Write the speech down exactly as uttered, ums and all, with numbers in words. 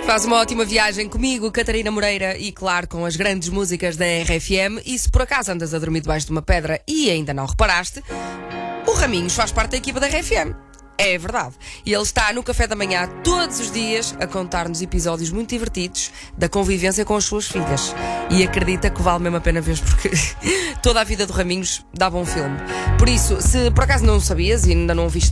Faz uma ótima viagem comigo, Catarina Moreira, e claro, com as grandes músicas da R F M. E se por acaso andas a dormir debaixo de uma pedra e ainda não reparaste, o Raminhos faz parte da equipa da R F M. É verdade. E ele está no café da manhã todos os dias a contar-nos episódios muito divertidos da convivência com as suas filhas. E acredita que vale mesmo a pena ver, porque toda a vida do Raminhos dá bom filme. Por isso, se por acaso não sabias e ainda não o viste